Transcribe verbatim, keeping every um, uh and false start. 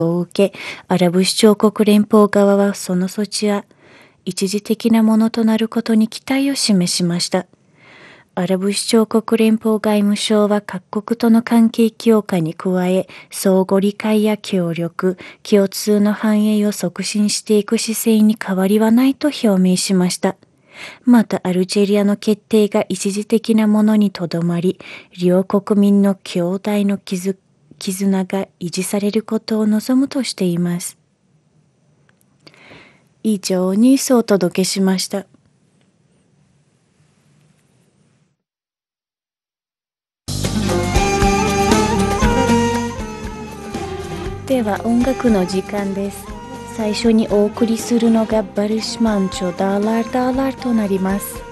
を受け、アラブ首長国連邦側はその措置は一時的なものとなることに期待を示しました。アラブ首長国連邦外務省は各国との関係強化に加え、相互理解や協力、共通の繁栄を促進していく姿勢に変わりはないと表明しました。また、アルジェリアの決定が一時的なものにとどまり、両国民の兄弟の絆が維持されることを望むとしています。以上ニュースをお届けしました。では音楽の時間です。最初にお送りするのがバルシマンチョダーラーダーラーとなります。